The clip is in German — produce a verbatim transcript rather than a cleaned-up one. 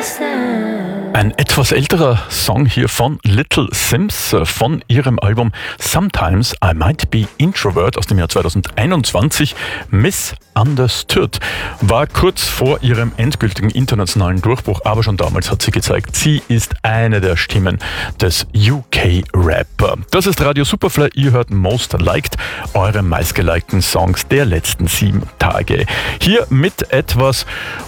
Ein etwas älterer Song hier von Little Simz von ihrem Album Sometimes I Might Be Introvert aus dem Jahr zweitausendeinundzwanzig. Misunderstood war kurz vor ihrem endgültigen internationalen Durchbruch, aber schon damals hat sie gezeigt, sie ist eine der Stimmen des U K-Rap. Das ist Radio Superfly, ihr hört Most Liked, eure meistgelikten Songs der letzten sieben Tage. Hier mit etwas